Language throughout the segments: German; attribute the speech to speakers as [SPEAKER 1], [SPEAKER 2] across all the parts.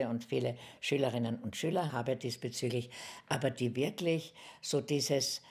[SPEAKER 1] und viele Schülerinnen und Schüler habe diesbezüglich, aber die wirklich so dieses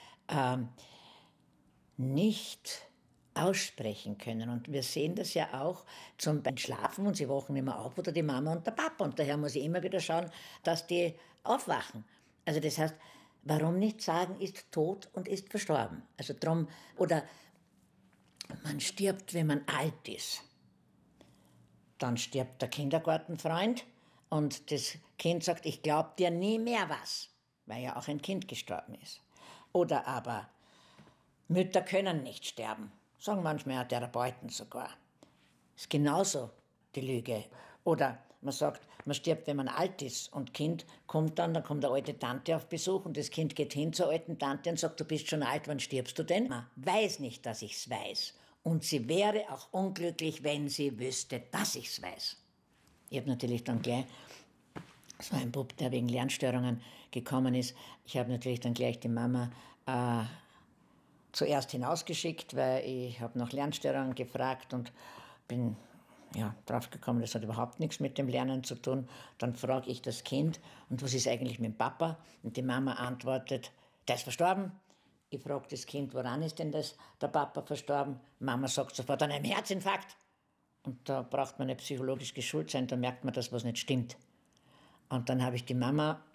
[SPEAKER 1] nicht aussprechen können. Und wir sehen das ja auch zum Schlafen und sie wachen immer auf oder die Mama und der Papa. Und daher muss ich immer wieder schauen, dass die aufwachen. Also das heißt, warum nicht sagen, ist tot und ist verstorben? Also drum, oder man stirbt, wenn man alt ist. Dann stirbt der Kindergartenfreund und das Kind sagt, ich glaub dir nie mehr was, weil ja auch ein Kind gestorben ist. Oder aber Mütter können nicht sterben, sagen manchmal ja Therapeuten sogar. Ist genauso die Lüge. Oder man sagt, man stirbt, wenn man alt ist und Kind kommt dann kommt eine alte Tante auf Besuch und das Kind geht hin zur alten Tante und sagt, du bist schon alt, wann stirbst du denn? Man weiß nicht, dass ich's weiß. Und sie wäre auch unglücklich, wenn sie wüsste, dass ich's weiß. Ich habe natürlich dann gleich, so ein Bub, der wegen Lernstörungen gekommen ist, ich habe natürlich dann gleich die Mama zuerst hinausgeschickt, weil ich habe nach Lernstörungen gefragt und bin draufgekommen, das hat überhaupt nichts mit dem Lernen zu tun. Dann frage ich das Kind, und was ist eigentlich mit dem Papa? Und die Mama antwortet, der ist verstorben. Ich frage das Kind, woran ist denn der Papa verstorben? Mama sagt sofort, an einem Herzinfarkt. Und da braucht man nicht psychologisch geschult sein, da merkt man, dass was nicht stimmt. Und dann habe ich die Mama